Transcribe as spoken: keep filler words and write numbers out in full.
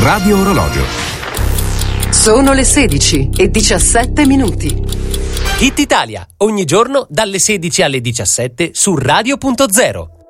Radio Orologio. Sono le sedici e diciassette minuti. Hit Italia, ogni giorno dalle sedici alle diciassette su Radio punto zero.